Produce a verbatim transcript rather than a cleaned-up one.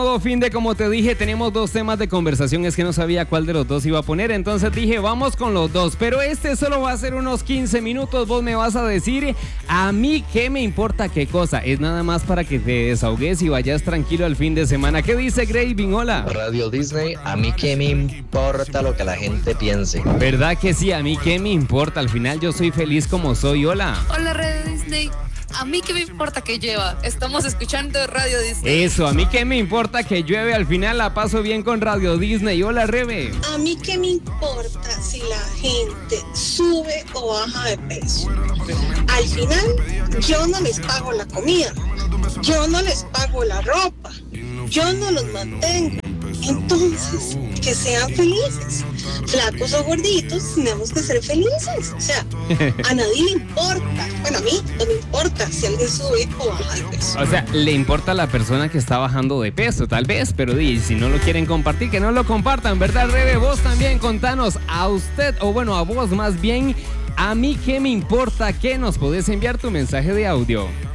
Fin de, como te dije, tenemos dos temas de conversación. Es que no sabía cuál de los dos iba a poner, entonces dije vamos con los dos, pero este solo va a ser unos quince minutos. Vos me vas a decir a mí qué me importa qué cosa. Es nada más para que te desahogues y vayas tranquilo al fin de semana. ¿Qué dice Graving? Hola. Radio Disney, a mí qué me importa lo que la gente piense. ¿Verdad que sí? A mí qué me importa, al final yo soy feliz como soy. Hola. Hola Radio Disney. A mí qué me importa que llueva. Estamos escuchando Radio Disney. Eso, a mí qué me importa que llueve. Al final la paso bien con Radio Disney. Hola, Rebe. A mí qué me importa si la gente sube o baja de peso. Al final, yo no les pago la comida. Yo no les pago la ropa. Yo no los mantengo. Entonces, que sean felices. Flacos o gorditos, tenemos que ser felices. O sea, a nadie le importa. Bueno, a mí no me importa si alguien sube o baja de peso. O sea, le importa a la persona que está bajando de peso, tal vez, pero di, si no lo quieren compartir, que no lo compartan, ¿verdad, Rebe? Vos también contanos a usted, o bueno, a vos más bien, a mí qué me importa, que nos podés enviar tu mensaje de audio.